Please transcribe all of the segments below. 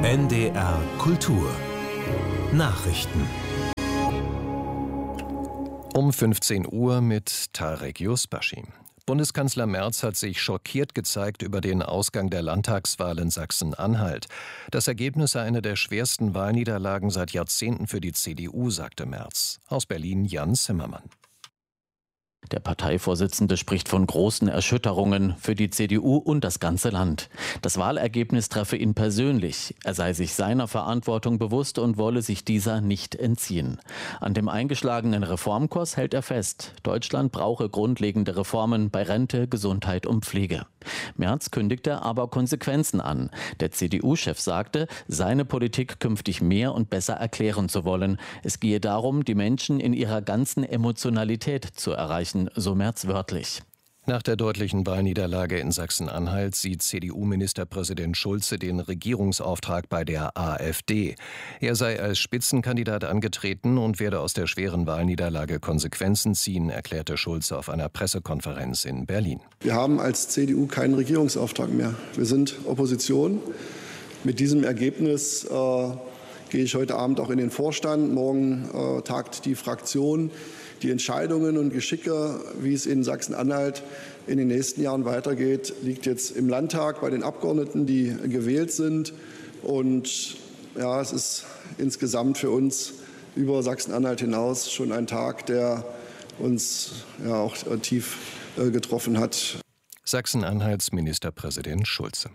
NDR Kultur Nachrichten. Um 15 Uhr mit Tarek Yusbashi. Bundeskanzler Merz hat sich schockiert gezeigt über den Ausgang der Landtagswahl in Sachsen-Anhalt. Das Ergebnis sei eine der schwersten Wahlniederlagen seit Jahrzehnten für die CDU, sagte Merz. Aus Berlin Jan Zimmermann. Der Parteivorsitzende spricht von großen Erschütterungen für die CDU und das ganze Land. Das Wahlergebnis treffe ihn persönlich. Er sei sich seiner Verantwortung bewusst und wolle sich dieser nicht entziehen. An dem eingeschlagenen Reformkurs hält er fest. Deutschland brauche grundlegende Reformen bei Rente, Gesundheit und Pflege. Merz kündigte aber Konsequenzen an. Der CDU-Chef sagte, seine Politik künftig mehr und besser erklären zu wollen. Es gehe darum, die Menschen in ihrer ganzen Emotionalität zu erreichen, so Merz wörtlich. Nach der deutlichen Wahlniederlage in Sachsen-Anhalt sieht CDU-Ministerpräsident Schulze den Regierungsauftrag bei der AfD. Er sei als Spitzenkandidat angetreten und werde aus der schweren Wahlniederlage Konsequenzen ziehen, erklärte Schulze auf einer Pressekonferenz in Berlin. Wir haben als CDU keinen Regierungsauftrag mehr. Wir sind Opposition. Mit diesem Ergebnis gehe ich heute Abend auch in den Vorstand. Morgen tagt die Fraktion. Die Entscheidungen und Geschicke, wie es in Sachsen-Anhalt in den nächsten Jahren weitergeht, liegt jetzt im Landtag bei den Abgeordneten, die gewählt sind. Und ja, es ist insgesamt für uns über Sachsen-Anhalt hinaus schon ein Tag, der uns ja auch tief getroffen hat. Sachsen-Anhalts Ministerpräsident Schulze.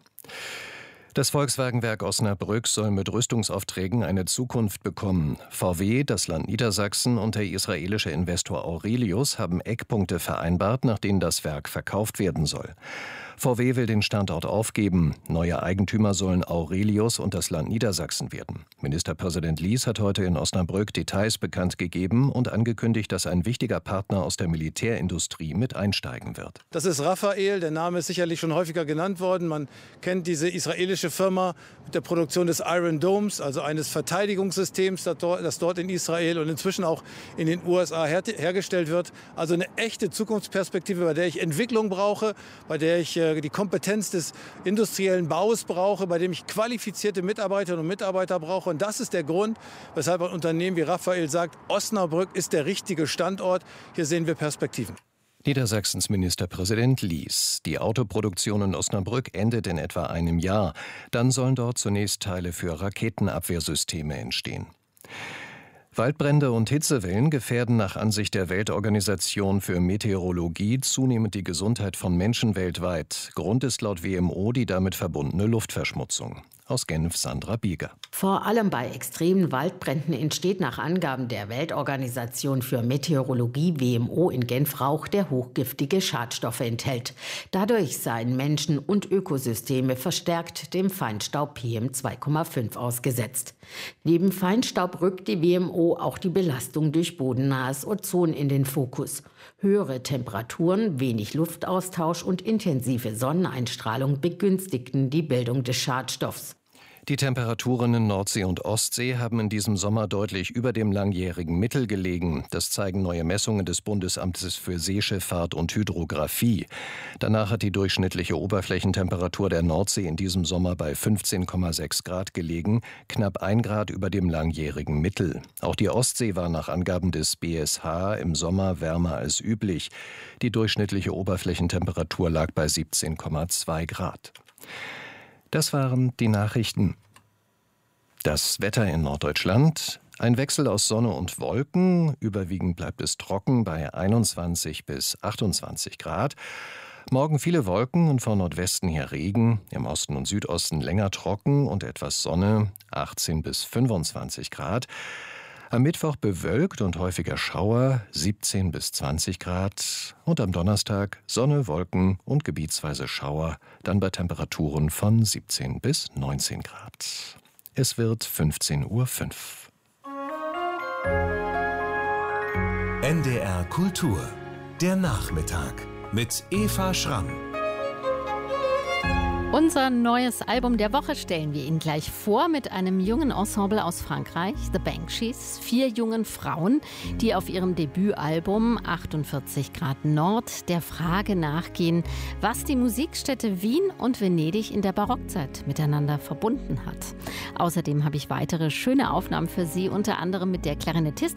Das Volkswagenwerk Osnabrück soll mit Rüstungsaufträgen eine Zukunft bekommen. VW, das Land Niedersachsen und der israelische Investor Aurelius haben Eckpunkte vereinbart, nach denen das Werk verkauft werden soll. VW will den Standort aufgeben. Neue Eigentümer sollen Aurelius und das Land Niedersachsen werden. Ministerpräsident Lies hat heute in Osnabrück Details bekannt gegeben und angekündigt, dass ein wichtiger Partner aus der Militärindustrie mit einsteigen wird. Das ist Rafael, der Name ist sicherlich schon häufiger genannt worden. Man kennt diese israelische Firma mit der Produktion des Iron Domes, also eines Verteidigungssystems, das dort in Israel und inzwischen auch in den USA hergestellt wird. Also eine echte Zukunftsperspektive, bei der ich Entwicklung brauche, bei der ich die Kompetenz des industriellen Baus brauche, bei dem ich qualifizierte Mitarbeiterinnen und Mitarbeiter brauche. Und das ist der Grund, weshalb ein Unternehmen wie Rafael sagt, Osnabrück ist der richtige Standort. Hier sehen wir Perspektiven. Niedersachsens Ministerpräsident Lies. Die Autoproduktion in Osnabrück endet in etwa einem Jahr. Dann sollen dort zunächst Teile für Raketenabwehrsysteme entstehen. Waldbrände und Hitzewellen gefährden nach Ansicht der Weltorganisation für Meteorologie zunehmend die Gesundheit von Menschen weltweit. Grund ist laut WMO die damit verbundene Luftverschmutzung. Aus Genf Sandra Bieger. Vor allem bei extremen Waldbränden entsteht nach Angaben der Weltorganisation für Meteorologie WMO in Genf Rauch, der hochgiftige Schadstoffe enthält. Dadurch seien Menschen und Ökosysteme verstärkt dem Feinstaub PM2,5 ausgesetzt. Neben Feinstaub rückt die WMO auch die Belastung durch bodennahes Ozon in den Fokus. Höhere Temperaturen, wenig Luftaustausch und intensive Sonneneinstrahlung begünstigten die Bildung des Schadstoffs. Die Temperaturen in Nordsee und Ostsee haben in diesem Sommer deutlich über dem langjährigen Mittel gelegen. Das zeigen neue Messungen des Bundesamtes für Seeschifffahrt und Hydrographie. Danach hat die durchschnittliche Oberflächentemperatur der Nordsee in diesem Sommer bei 15,6 Grad gelegen, knapp 1 Grad über dem langjährigen Mittel. Auch die Ostsee war nach Angaben des BSH im Sommer wärmer als üblich. Die durchschnittliche Oberflächentemperatur lag bei 17,2 Grad. Das waren die Nachrichten. Das Wetter in Norddeutschland. Ein Wechsel aus Sonne und Wolken. Überwiegend bleibt es trocken bei 21 bis 28 Grad. Morgen viele Wolken und von Nordwesten her Regen. Im Osten und Südosten länger trocken und etwas Sonne. 18 bis 25 Grad. Am Mittwoch bewölkt und häufiger Schauer, 17 bis 20 Grad. Und am Donnerstag Sonne, Wolken und gebietsweise Schauer, dann bei Temperaturen von 17 bis 19 Grad. Es wird 15:05 Uhr. NDR Kultur, der Nachmittag mit Eva Schramm. Unser neues Album der Woche stellen wir Ihnen gleich vor mit einem jungen Ensemble aus Frankreich, The Banshees. 4 jungen Frauen, die auf ihrem Debütalbum 48 Grad Nord der Frage nachgehen, was die Musikstädte Wien und Venedig in der Barockzeit miteinander verbunden hat. Außerdem habe ich weitere schöne Aufnahmen für Sie, unter anderem mit der Klarinettistin